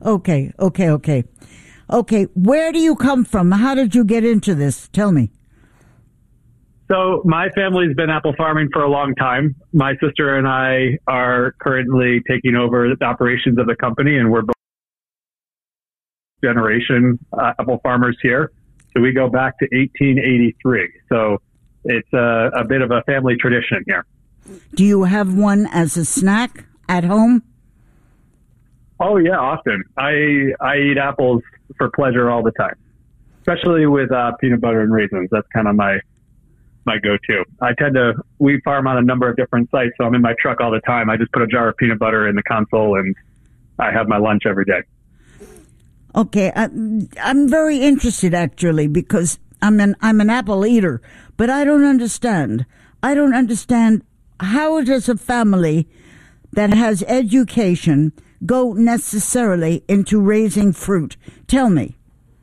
Okay, okay, okay. Okay, where do you come from? How did you get into this? Tell me. So my family's been apple farming for a long time. My sister and I are currently taking over the operations of the company, and we're both generation apple farmers here. So we go back to 1883. So it's a bit of a family tradition here. Do you have one as a snack at home? Oh yeah, often. I eat apples for pleasure all the time, especially with peanut butter and raisins. That's kind of my go-to. We farm on a number of different sites, so I'm in my truck all the time. I just put a jar of peanut butter in the console and I have my lunch every day. Okay, I'm very interested actually because I'm an apple eater, but I don't understand. How does a family that has education go necessarily into raising fruit? Tell me.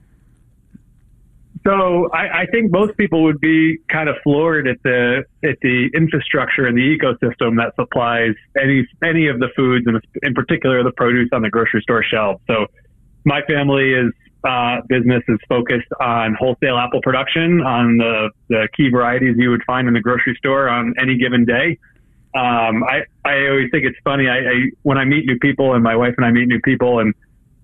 So I think most people would be kind of floored at the infrastructure and the ecosystem that supplies any of the foods, and in particular the produce on the grocery store shelves. So my family's business is focused on wholesale apple production, on the key varieties you would find in the grocery store on any given day. I always think it's funny. When I meet new people, and my wife and I meet new people, and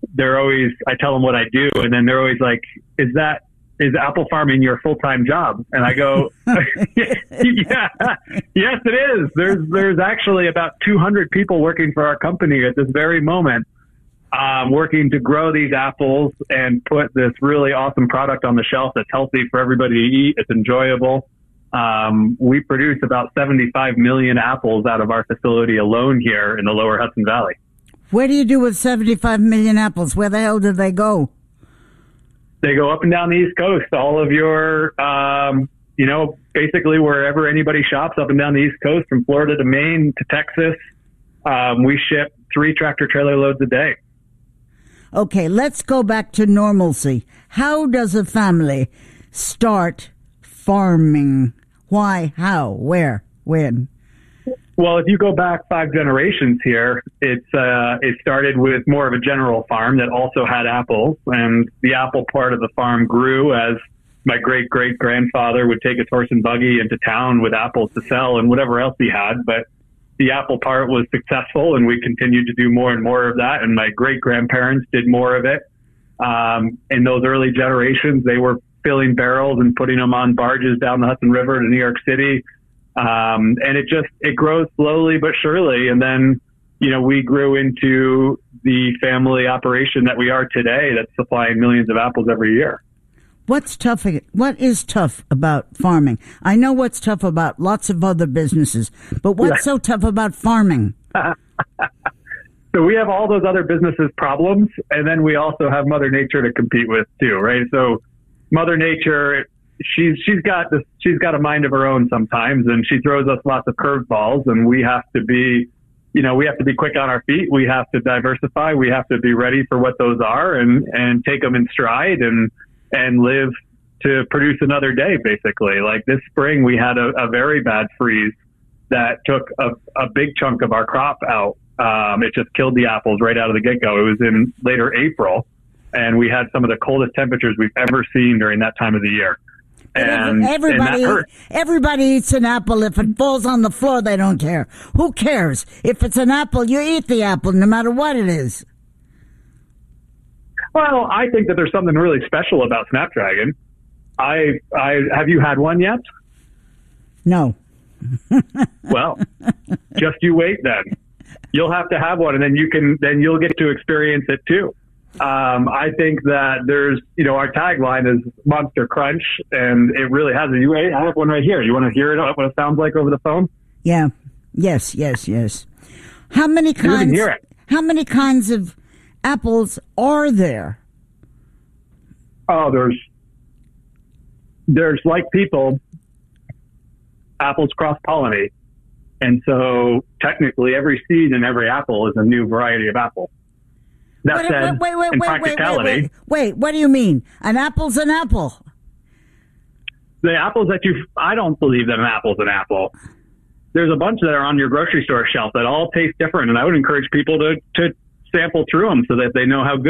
I tell them what I do, and then they're always like, is apple farming your full-time job? And I go, yeah, yes, it is. There's actually about 200 people working for our company at this very moment, working to grow these apples and put this really awesome product on the shelf that's healthy for everybody to eat. It's enjoyable. We produce about 75 million apples out of our facility alone here in the lower Hudson Valley. What do you do with 75 million apples? Where the hell do they go? They go up and down the East Coast. All of your, basically wherever anybody shops up and down the East Coast, from Florida to Maine to Texas, we ship 3 tractor trailer loads a day. Okay, let's go back to normalcy. How does a family start farming? Why? How? Where? When? Well, if you go back 5 generations here, it started with more of a general farm that also had apples, and the apple part of the farm grew as my great-great-grandfather would take his horse and buggy into town with apples to sell and whatever else he had. But the apple part was successful, and we continued to do more and more of that, and my great-grandparents did more of it. In those early generations, they were filling barrels and putting them on barges down the Hudson River to New York City. And it grows slowly but surely. And then, we grew into the family operation that we are today that's supplying millions of apples every year. What is tough about farming? I know what's tough about lots of other businesses, but what's so tough about farming? So we have all those other businesses' problems, and then we also have Mother Nature to compete with too, right? So Mother Nature, she's got a mind of her own sometimes, and she throws us lots of curveballs, and we have to be quick on our feet. We have to diversify. We have to be ready for what those are and take them in stride and live to produce another day, basically. Like this spring, we had a very bad freeze that took a big chunk of our crop out. It just killed the apples right out of the get-go. It was in later April, and we had some of the coldest temperatures we've ever seen during that time of the year. And everybody eats an apple. If it falls on the floor, they don't care. Who cares? If it's an apple, you eat the apple no matter what it is. Well, I think that there's something really special about Snapdragon. Have you had one yet? No. Well, just you wait then. You'll have to have one, and then you'll get to experience it too. I think that there's, our tagline is Monster Crunch, and it really has it. I have one right here. You want to hear it? What it sounds like over the phone? Yeah. Yes. How many kinds? You can hear it. How many kinds of apples are there? Oh, there's like people, apples cross-pollinate. And so technically every seed in every apple is a new variety of apple. That said, in practicality... Wait, what do you mean? An apple's an apple? The apples I don't believe that an apple's an apple. There's a bunch that are on your grocery store shelf that all taste different, and I would encourage people to sample through them so that they know how good